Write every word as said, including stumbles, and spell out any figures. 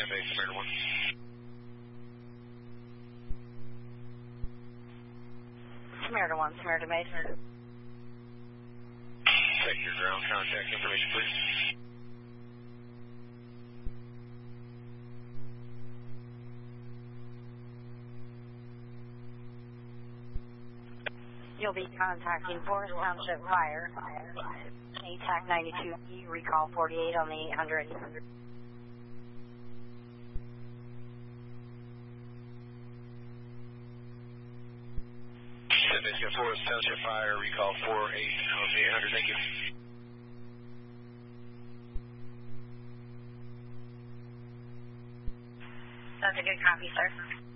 base, Samaritan one. Samaritan one, Samaritan base. Check your ground contact information, please. You'll be contacting Forest Township Fire, A T A C ninety-two E, recall forty-eight on the eight hundred. Michigan Forest Township Fire, recall four eight on the eight hundred, thank you. That's a good copy, sir.